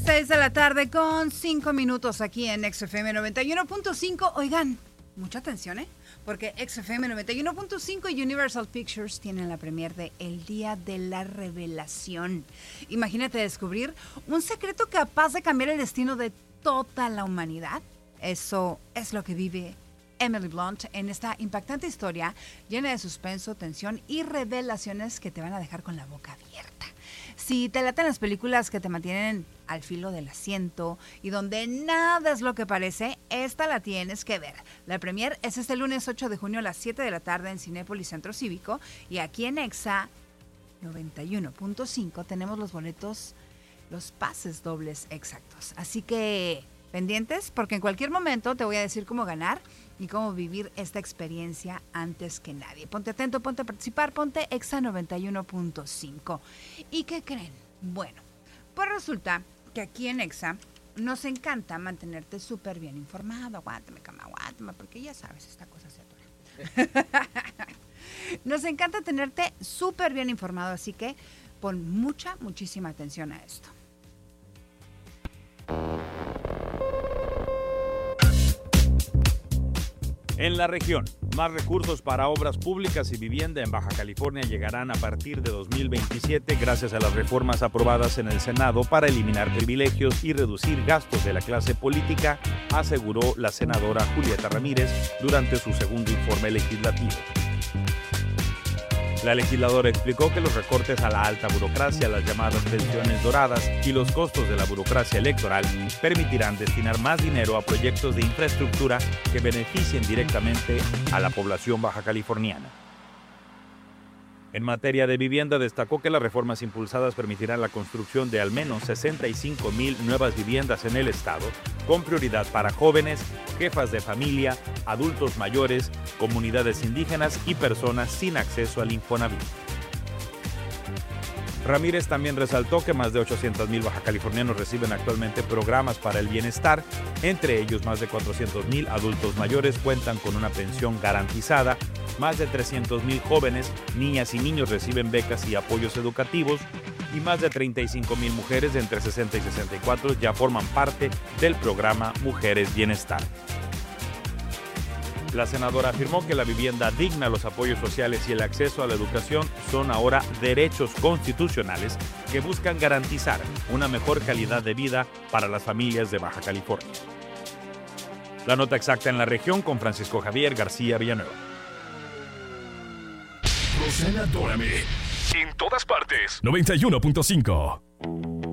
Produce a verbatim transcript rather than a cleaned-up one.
seis de la tarde con cinco minutos aquí en X F M noventa y uno punto cinco. Oigan, mucha atención, ¿eh? Porque X F M noventa y uno punto cinco y Universal Pictures tienen la premier de El Día de la Revelación. Imagínate descubrir un secreto capaz de cambiar el destino de toda la humanidad. Eso es lo que vive Emily Blunt en esta impactante historia llena de suspenso, tensión y revelaciones que te van a dejar con la boca abierta. Si te laten las películas que te mantienen al filo del asiento y donde nada es lo que parece, esta la tienes que ver. La premier es este lunes ocho de junio a las siete de la tarde en Cinépolis Centro Cívico, y aquí en Exa noventa y uno punto cinco tenemos los boletos, los pases dobles exactos. Así que pendientes, porque en cualquier momento te voy a decir cómo ganar y cómo vivir esta experiencia antes que nadie. Ponte atento, ponte a participar, ponte Exa noventa y uno punto cinco. ¿Y qué creen? Bueno, pues resulta que aquí en Exa nos encanta mantenerte súper bien informado. Aguántame, cama, aguántame, porque ya sabes, esta cosa se atora. Nos encanta tenerte súper bien informado, así que pon mucha, muchísima atención a esto. En la región, más recursos para obras públicas y vivienda en Baja California llegarán a partir de dos mil veintisiete gracias a las reformas aprobadas en el Senado para eliminar privilegios y reducir gastos de la clase política, aseguró la senadora Julieta Ramírez durante su segundo informe legislativo. La legisladora explicó que los recortes a la alta burocracia, las llamadas pensiones doradas y los costos de la burocracia electoral permitirán destinar más dinero a proyectos de infraestructura que beneficien directamente a la población baja californiana. En materia de vivienda, destacó que las reformas impulsadas permitirán la construcción de al menos sesenta y cinco mil nuevas viviendas en el estado, con prioridad para jóvenes, jefas de familia, adultos mayores, comunidades indígenas y personas sin acceso al Infonavit. Ramírez también resaltó que más de ochocientos mil bajacalifornianos reciben actualmente programas para el bienestar. Entre ellos, más de cuatrocientos mil adultos mayores cuentan con una pensión garantizada, más de trescientos mil jóvenes, niñas y niños reciben becas y apoyos educativos, y más de treinta y cinco mil mujeres de entre sesenta y sesenta y cuatro ya forman parte del programa Mujeres Bienestar. La senadora afirmó que la vivienda digna, los apoyos sociales y el acceso a la educación son ahora derechos constitucionales que buscan garantizar una mejor calidad de vida para las familias de Baja California. La nota exacta en la región con Francisco Javier García Villanueva. Rosana Dórame. En todas partes. noventa y uno punto cinco.